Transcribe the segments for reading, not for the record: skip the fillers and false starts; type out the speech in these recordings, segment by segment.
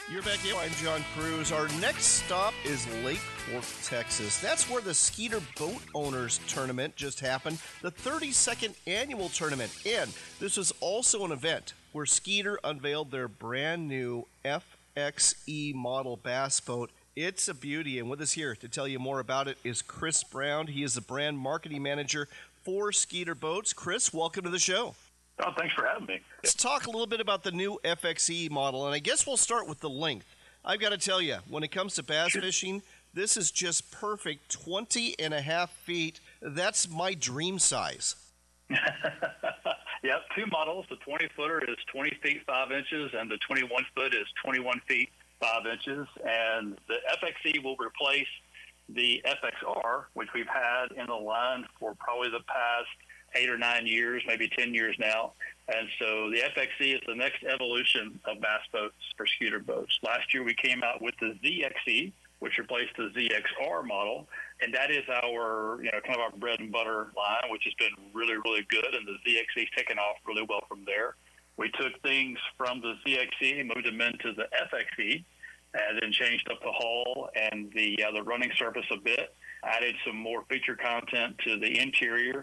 You're back here. I'm John Cruz. Our next stop is Lake Fork, Texas. That's where the Skeeter Boat Owners Tournament just happened, the 32nd annual tournament. And this was also an event where Skeeter unveiled their brand new FXE model bass boat. It's a beauty, and with us here to tell you more about it is Chris Brown. He is the brand marketing manager for Skeeter Boats. Chris, welcome to the show. Oh, thanks for having me. Let's talk a little bit about the new FXE model, and I guess we'll start with the length. I've got to tell you, when it comes to bass fishing, this is just perfect, 20 and a half feet. That's my dream size. Yep, two models. The 20-footer is 20 feet 5 inches, and the 21-foot is 21 feet 5 inches. And the FXE will replace the FXR, which we've had in the line for probably the past 8 or 9 years, maybe 10 years now. And so the FXE is the next evolution of bass boats for Skeeter boats. Last year we came out with the ZXE, which replaced the ZXR model. And that is our, kind of our bread and butter line, which has been really, really good. And the ZXE's taken off really well from there. We took things from the ZXE and moved them into the FXE, and then changed up the hull and the running surface a bit, added some more feature content to the interior.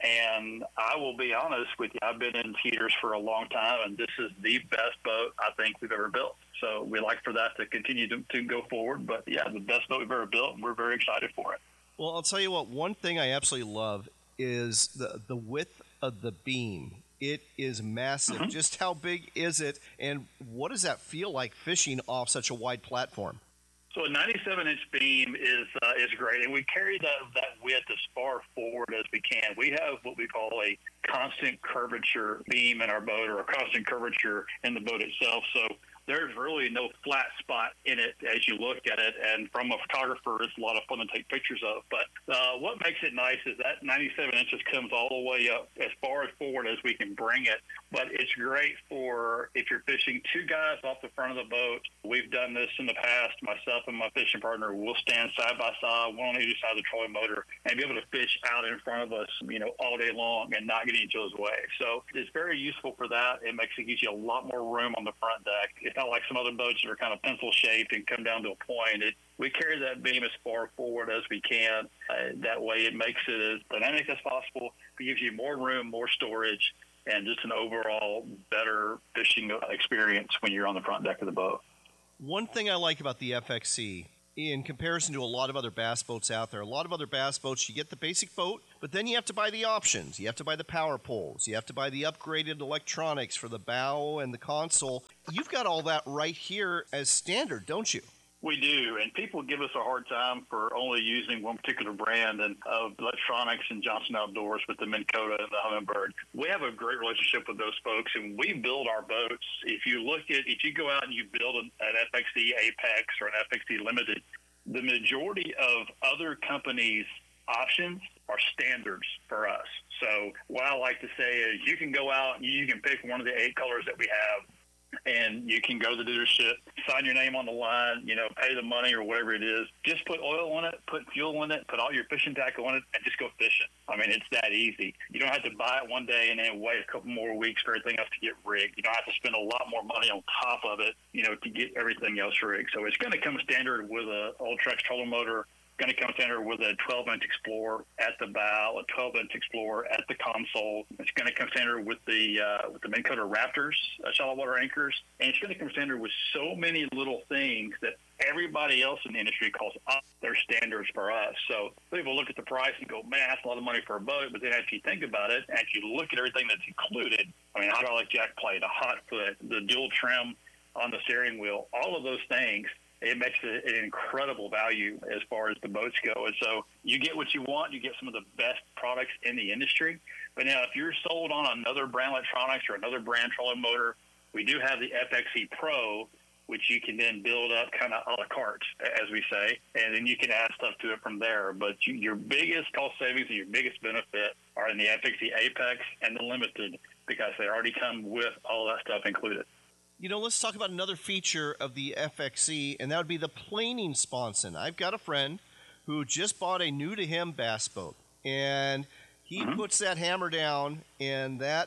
And I will be honest with you, I've been in heaters for a long time, and this is the best boat I think we've ever built. So we like for that to continue to go forward. But, yeah, the best boat we've ever built, and we're very excited for it. Well, I'll tell you what, one thing I absolutely love is the width of the beam. It is massive. Mm-hmm. Just how big is it, and what does that feel like fishing off such a wide platform? So a 97-inch beam is great, and we carry that width as far forward as we can. We have what we call a constant curvature beam in our boat, or a constant curvature in the boat itself. So there's really no flat spot in it as you look at it, and from a photographer, it's a lot of fun to take pictures of. But what makes it nice is that 97 inches comes all the way up as far as forward as we can bring it. But it's great for if you're fishing two guys off the front of the boat. We've done this in the past. Myself and my fishing partner will stand side by side, one on either side of the trolling motor, and be able to fish out in front of us, all day long and not get in each other's way. So it's very useful for that. It gives you a lot more room on the front deck. It's not like some other boats that are kind of pencil-shaped and come down to a point. We carry that beam as far forward as we can. That way it makes it as dynamic as possible. It gives you more room, more storage, and just an overall better fishing experience when you're on the front deck of the boat. One thing I like about the FXE, in comparison to a lot of other bass boats out there, a lot of other bass boats, you get the basic boat, but then you have to buy the options. You have to buy the power poles. You have to buy the upgraded electronics for the bow and the console. You've got all that right here as standard, don't you? We do, and people give us a hard time for only using one particular brand of electronics and Johnson Outdoors with the Minn Kota and the Humminbird. We have a great relationship with those folks, and we build our boats. If you go out and you build an FXE Apex or an FXE Limited, the majority of other companies' options are standards for us. So what I like to say is you can go out and you can pick one of the 8 colors that we have, and you can go to the dealership, sign your name on the line, pay the money or whatever it is. Just put oil on it, put fuel in it, put all your fishing tackle on it, and just go fishing. I mean, it's that easy. You don't have to buy it one day and then wait a couple more weeks for everything else to get rigged. You don't have to spend a lot more money on top of it, to get everything else rigged. So it's going to come standard with a Ultrex trolling motor. Going to come standard with a 12-inch Explorer at the bow, a 12-inch Explorer at the console. It's going to come standard with the Minn Kota Raptors shallow water anchors, and it's going to come standard with so many little things that everybody else in the industry calls up their standards for us. So people look at the price and go, man, that's a lot of money for a boat. But then after you think about it, and you look at everything that's included, hydraulic jack plate, a hot foot, the dual trim on the steering wheel, all of those things, it makes it an incredible value as far as the boats go. And so you get what you want. You get some of the best products in the industry. But now if you're sold on another brand electronics or another brand trolling motor, we do have the FXE Pro, which you can then build up kind of a la carte, as we say, and then you can add stuff to it from there. But your biggest cost savings and your biggest benefit are in the FXE Apex and the Limited, because they already come with all that stuff included. Let's talk about another feature of the FXE, and that would be the planing sponson. I've got a friend who just bought a new-to-him bass boat, and he puts that hammer down, and that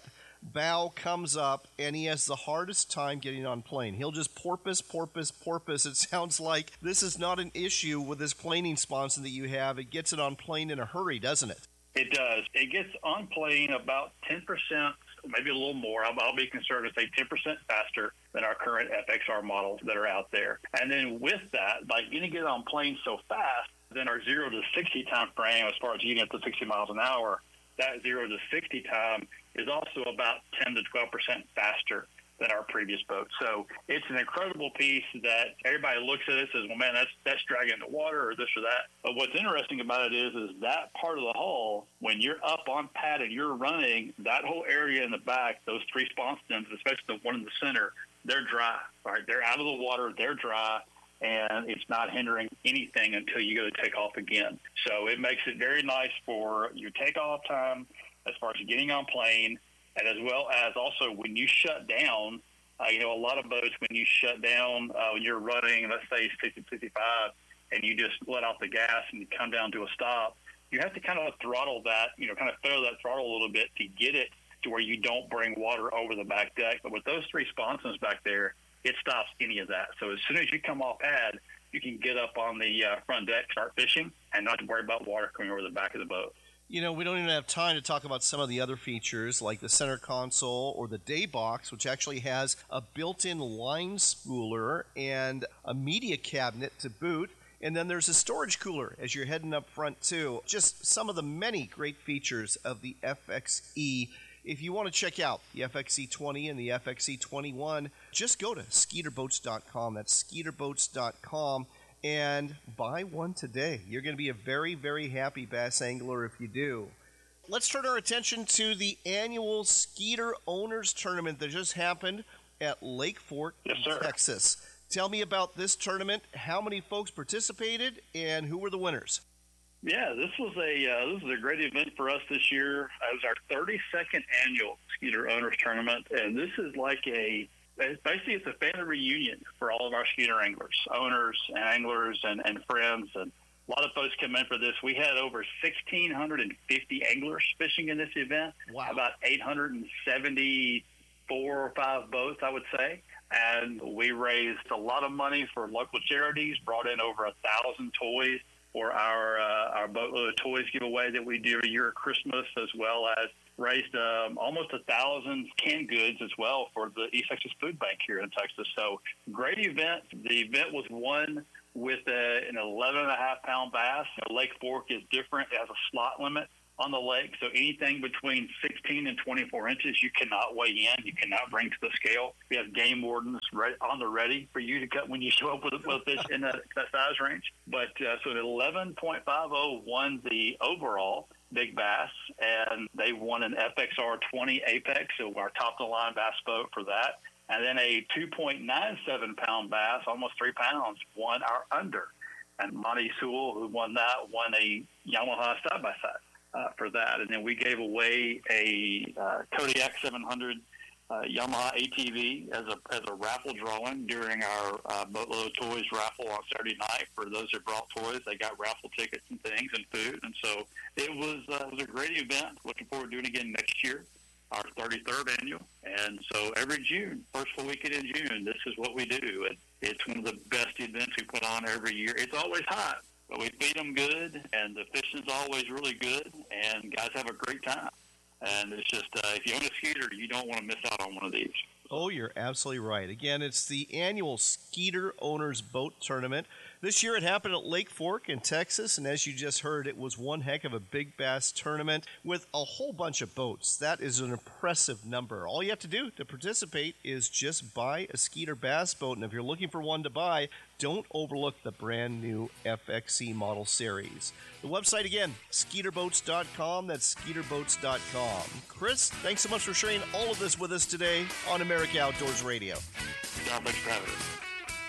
bow comes up, and he has the hardest time getting on plane. He'll just porpoise. It sounds like this is not an issue with this planing sponson that you have. It gets it on plane in a hurry, doesn't it? It does. It gets on plane about 10%, maybe a little more. I'll be conservative, say 10% faster than our current FXR models that are out there. And then with that, by getting it on plane so fast, then our 0 to 60 time frame, as far as getting up to 60 miles an hour, that 0 to 60 time is also about 10 to 12% faster than our previous boat. So it's an incredible piece that everybody looks at it and says, well, man, that's dragging the water or this or that. But what's interesting about it is that part of the hull, when you're up on pad and you're running, that whole area in the back, those three sponsons, especially the one in the center, they're dry. Right? They're out of the water, they're dry, and it's not hindering anything until you go to take off again. So it makes it very nice for your takeoff time as far as getting on plane, and as well as also when you shut down, a lot of boats, when you shut down, when you're running, let's say 60, 65, and you just let off the gas and you come down to a stop, you have to kind of throttle that, kind of throw that throttle a little bit to get it to where you don't bring water over the back deck. But with those three sponsons back there, it stops any of that. So as soon as you come off pad, you can get up on the front deck, start fishing, and not to worry about water coming over the back of the boat. We don't even have time to talk about some of the other features like the center console or the day box, which actually has a built-in line spooler and a media cabinet to boot. And then there's a storage cooler as you're heading up front too. Just some of the many great features of the FXE. If you want to check out the FXE20 and the FXE21, just go to skeeterboats.com. That's skeeterboats.com. And buy one today. You're going to be a very, very happy bass angler if you do. Let's turn our attention to the annual Skeeter Owners Tournament that just happened at Lake Fork, Texas. Tell me about this tournament, how many folks participated, and who were the winners? Yeah, this was a great event for us this year. It was our 32nd annual Skeeter Owners Tournament, and this is basically it's a family reunion for all of our Skeeter anglers, owners and anglers and friends. And a lot of folks come in for this. We had over 1,650 anglers fishing in this event. Wow. About 874 or 5 boats, I would say. And we raised a lot of money for local charities, brought in over 1,000 toys for our boatload of toys giveaway that we do every year at Christmas, as well as raised almost 1,000 canned goods as well for the East Texas Food Bank here in Texas. So great event. The event was won with an 11.5-pound bass. Lake Fork is different. It has a slot limit on the lake, so anything between 16 and 24 inches you cannot weigh in. You cannot bring to the scale. We have game wardens on the ready for you to cut when you show up with a fish in that size range. But so an 11.50 won the overall big bass, and they won an FXR 20 Apex, so our top-of-the-line bass boat for that. And then a 2.97-pound bass, almost 3 pounds, won our under. And Monty Sewell, who won that, won a Yamaha side-by-side for that. And then we gave away a Kodiak 700 Yamaha ATV as a raffle drawing during our Boatload of Toys raffle on Saturday night. For those that brought toys, they got raffle tickets and things and food. And so it was a great event. Looking forward to doing it again next year, our 33rd annual. And so every June, first full weekend in June, this is what we do. It's one of the best events we put on every year. It's always hot, but we feed them good, and the fishing's always really good, and guys have a great time. And it's just, if you own a Skeeter, you don't want to miss out on one of these. Oh, you're absolutely right. Again, it's the annual Skeeter Owners Boat Tournament. This year it happened at Lake Fork in Texas, and as you just heard, it was one heck of a big bass tournament with a whole bunch of boats. That is an impressive number. All you have to do to participate is just buy a Skeeter bass boat, and if you're looking for one to buy, don't overlook the brand new FXE model series. The website again, skeeterboats.com. That's skeeterboats.com. Chris, thanks so much for sharing all of this with us today on America Outdoors Radio. Thanks for having us.